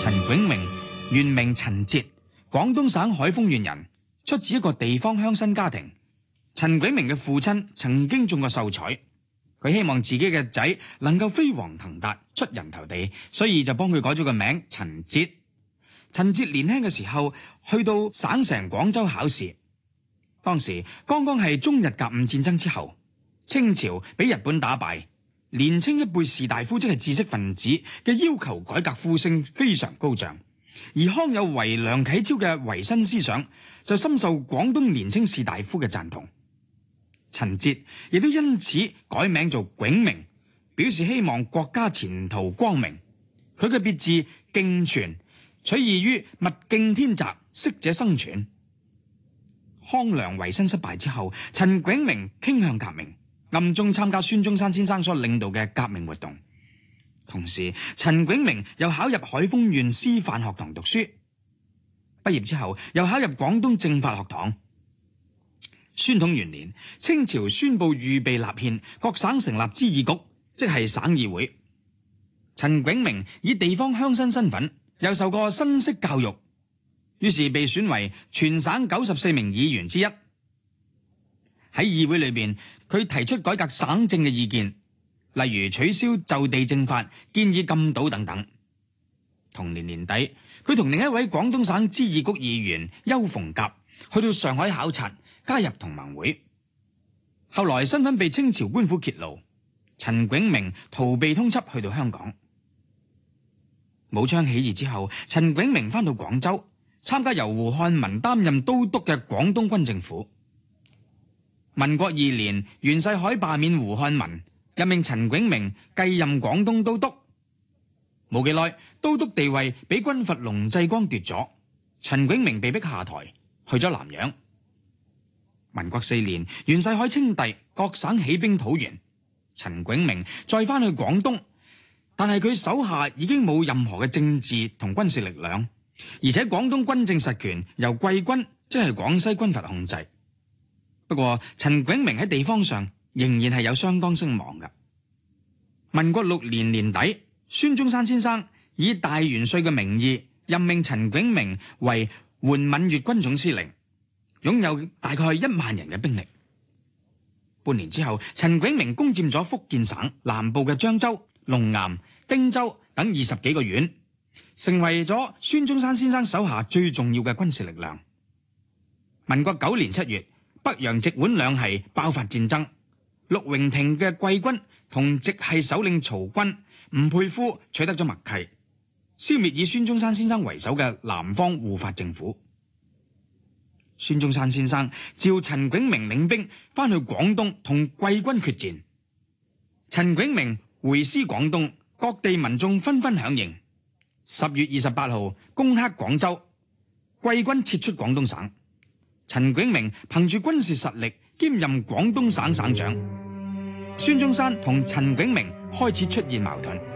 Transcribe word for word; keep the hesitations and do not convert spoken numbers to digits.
陳炯明原名陳哲，廣東省海豐縣人，出自一個地方鄉紳家庭。陳炯明嘅父親曾經中過秀才，佢希望自己嘅仔能夠飛黃騰達、出人頭地，所以就幫佢改咗個名陳哲。陳哲年輕嘅時候去到省城廣州考試，當時剛剛係中日甲午戰爭之後，清朝俾日本打敗，年青一輩士大夫即係知識分子嘅要求改革呼聲非常高漲，而康有為、梁啟超嘅維新思想就深受廣東年青士大夫嘅贊同。陳哲亦都因此改名做炯明，表示希望國家前途光明。佢嘅別字敬存，取意於物競天擇，適者生存。康梁維新失敗之後，陳炯明傾向革命，暗中參加孫中山先生所領導嘅革命活動。同時，陳炯明又考入海豐縣師範學堂讀書，畢業之後又考入廣東政法學堂。宣統元年，清朝宣布預備立憲，各省成立諮議局，即係省議會。陳炯明以地方鄉紳身份，又受過新式教育，於是被選為全省九十四名議員之一。喺議會裏邊，佢提出改革省政嘅意見，例如取消就地正法、建議禁賭等等。同年年底，佢同另一位廣東省諮議局議員邱逢甲去到上海考察，加入同盟會。後來身份被清朝官府揭露，陳炯明逃避通緝去到香港。武昌起義之後，陳炯明返到廣州，參加由胡漢民擔任都督嘅廣東軍政府。民國二年，袁世凱罷免胡漢民，任命陳炯明繼任廣東都督。冇幾耐，都督地位俾軍閥龍濟光奪咗，陳炯明被逼下台，去咗南洋。民國四年，袁世凱稱帝，各省起兵討袁，陳炯明再返去廣東，但係佢手下已經冇任何嘅政治同軍事力量，而且廣東軍政實權由桂軍，即係廣西軍閥控制。不過陳炯明喺地方上仍然係有相當聲望嘅。民國六年年底，孫中山先生以大元帥嘅名義任命陳炯明為援閩粵軍總司令，擁有大概一萬人嘅兵力。半年之後，陳炯明攻佔咗福建省南部嘅漳州、龍岩、汀州等二十幾個縣，成為咗孫中山先生手下最重要嘅軍事力量。民國九年七月，北洋直皖兩系爆發戰爭，陸榮廷嘅桂軍同直系首領曹軍、吳佩孚取得咗默契，消滅以孫中山先生為首嘅南方護法政府。孫中山先生召陳炯明領兵翻去廣東同桂軍決戰。陳炯明回師廣東，各地民眾紛紛響應。十月二十八號攻克廣州，桂軍撤出廣東省。陳炯明憑住軍事實力兼任廣東省省長。孫中山同陳炯明開始出現矛盾。